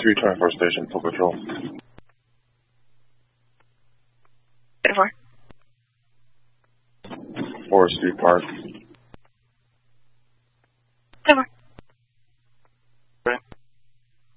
324 station, full patrol. 24. Forest Street Park.